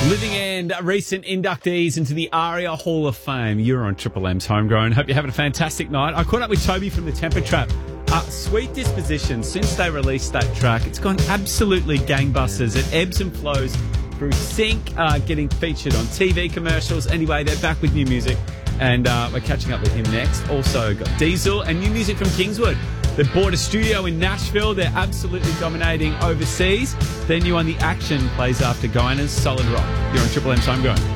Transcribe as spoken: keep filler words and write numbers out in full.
Living End, recent inductees into the ARIA Hall of Fame. You're on Triple M's Homegrown. Hope you're having a fantastic night. I caught up with Toby from the Temper Trap. Uh, Sweet Disposition, since they released that track, it's gone absolutely gangbusters. It ebbs and flows through sync, uh, getting featured on T V commercials. Anyway, they're back with new music, and uh, we're catching up with him next. Also got Diesel and new music from Kingswood. They've bought a studio in Nashville. They're absolutely dominating overseas. Their new on The Action plays after Guiner's Solid Rock. You're on Triple M's Homegrown.